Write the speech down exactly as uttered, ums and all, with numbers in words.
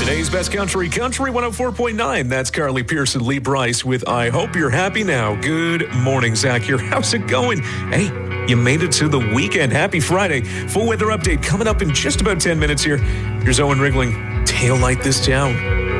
Today's best country, Country one oh four point nine. That's Carly Pearson, Lee Bryce with I Hope You're Happy Now. Good morning, Zach here. How's it going? Hey, you made it to the weekend. Happy Friday. Full weather update coming up in just about ten minutes here. Here's Owen Rigling. Tail light this town.